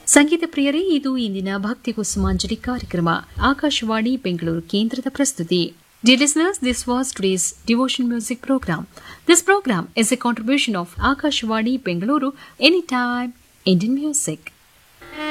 ಸಂಗೀತ ಪ್ರಿಯರೇ, ಇದು ಇಂದಿನ ಭಕ್ತಿ ಕುಸುಮಾಂಜಲಿ ಕಾರ್ಯಕ್ರಮ. ಆಕಾಶವಾಣಿ ಬೆಂಗಳೂರು ಕೇಂದ್ರದ ಪ್ರಸ್ತುತಿ. Dear listeners, this was today's devotion music program. This program is a contribution of Akashvani Bengaluru, Anytime Indian Music.